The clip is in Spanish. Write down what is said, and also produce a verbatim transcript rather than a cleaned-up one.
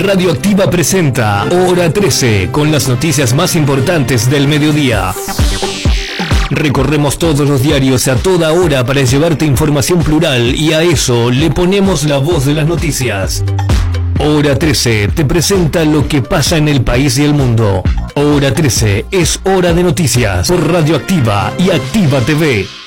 Radioactiva presenta Hora trece con las noticias más importantes del mediodía. Recorremos todos los diarios a toda hora para llevarte información plural y a eso le ponemos la voz de las noticias. Hora trece te presenta lo que pasa en el país y el mundo. Hora trece es hora de noticias por Radioactiva y Activa T V.